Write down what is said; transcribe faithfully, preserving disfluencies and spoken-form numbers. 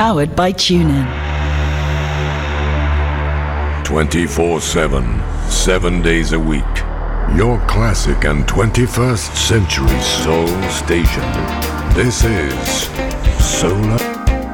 Powered by TuneIn. twenty-four seven, seven days a week. Your classic and twenty-first century soul station. This is Solar.